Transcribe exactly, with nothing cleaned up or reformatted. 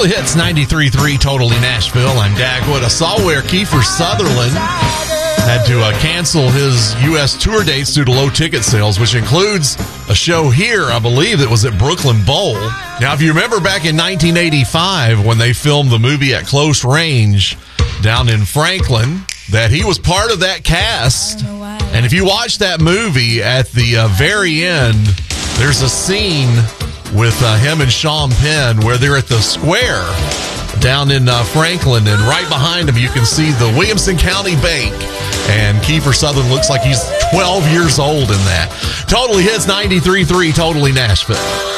Totally Hits ninety-three point three Totally Nashville. I'm Dagwood. I saw where Kiefer Sutherland had to uh, cancel his U S tour dates due to low ticket sales, which includes a show here, I believe, that was at Brooklyn Bowl. Now, if you remember back in nineteen eighty-five when they filmed the movie At Close Range down in Franklin, that he was part of that cast. And if you watch that movie, at the uh, very end, there's a scene with uh, him and Sean Penn where they're at the square down in uh, Franklin, and right behind him you can see the Williamson County Bank, and Kiefer Sutherland looks like he's twelve years old in that. Totally Hits ninety-three point three Totally Nashville.